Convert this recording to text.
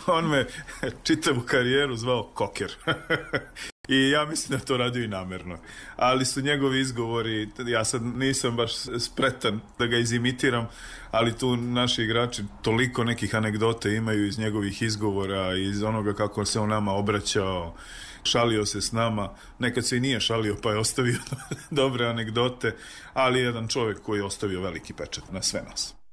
On me čitavu karijeru zvao Koker. I ja mislim da to radio i namerno. Ali su njegovi izgovori, ja sad nisam baš spretan da ga izimitiram, ali tu naši igrači toliko nekih anegdote imaju iz njegovih izgovora, iz onoga kako se on nama obraćao, šalio se s nama, nekad se i nije šalio pa je ostavio dobre anegdote, ali jedan čovjek koji je ostavio veliki pečat na sve nas.